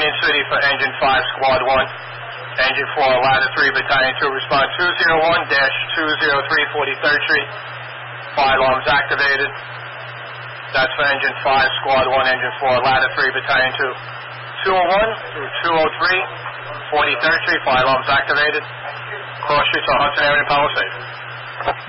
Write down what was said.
Union City for Engine 5, Squad 1. Engine 4, Ladder 3, Battalion 2, respond 201-203, 43rd Street. Fire alarms activated. That's for Engine 5, Squad 1, Engine 4, Ladder 3, Battalion 2. 201 through 203, 43rd Street, fire alarms activated. Cross streets on Hudson Avenue, Palisade.